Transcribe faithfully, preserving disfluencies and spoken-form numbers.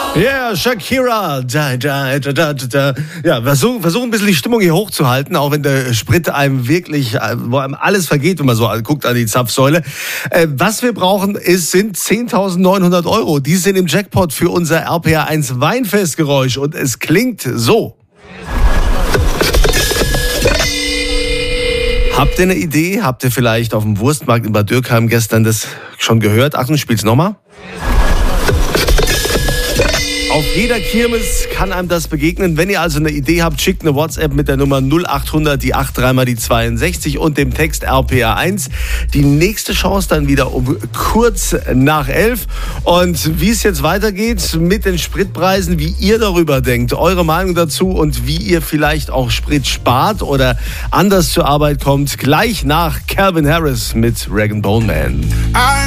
Ja, yeah, Shakira. Da, da, da, da, da. Ja, versuchen versuch ein bisschen die Stimmung hier hochzuhalten, auch wenn der Sprit einem wirklich, wo einem alles vergeht, wenn man so guckt an die Zapfsäule. Äh, was wir brauchen, ist, sind zehntausendneunhundert Euro. Die sind im Jackpot für unser R P R eins Weinfestgeräusch und es klingt so. Habt ihr eine Idee? Habt ihr vielleicht auf dem Wurstmarkt in Bad Dürkheim gestern das schon gehört? Achtung, spiel's nochmal. Auf jeder Kirmes kann einem das begegnen. Wenn ihr also eine Idee habt, schickt eine WhatsApp mit der Nummer null achthundert, die dreiundachtzig mal die zweiundsechzig und dem Text R P R eins. Die nächste Chance dann wieder um kurz nach elf. Und wie es jetzt weitergeht mit den Spritpreisen, wie ihr darüber denkt, eure Meinung dazu und wie ihr vielleicht auch Sprit spart oder anders zur Arbeit kommt, gleich nach Calvin Harris mit Rag and Bone Man.